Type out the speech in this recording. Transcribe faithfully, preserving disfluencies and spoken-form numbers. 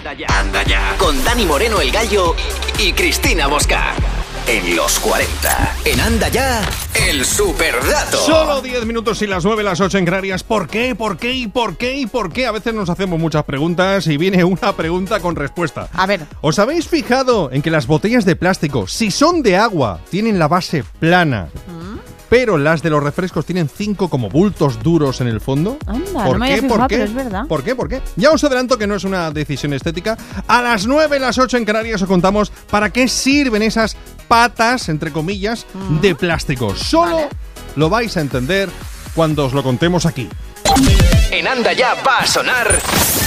Anda ya, anda ya. Con Dani Moreno el Gallo y Cristina Bosca. En los cuarenta. En Anda Ya, el superdato. Solo diez minutos y las nueve, las ocho en Canarias. ¿Por qué? ¿Por qué? ¿Y por qué? ¿Y por qué? A veces nos hacemos muchas preguntas y viene una pregunta con respuesta. A ver. ¿Os habéis fijado en que las botellas de plástico, si son de agua, tienen la base plana? ¿Mm? Pero las de los refrescos tienen cinco como bultos duros en el fondo. Anda, ¿Por no me qué? había fijado, ¿Por qué? pero es verdad. ¿Por qué? ¿Por qué? Ya os adelanto que no es una decisión estética. A las nueve, las ocho en Canarias os contamos para qué sirven esas patas, entre comillas, mm. de plástico. Solo vale. lo vais a entender cuando os lo contemos aquí. En Anda Ya va a sonar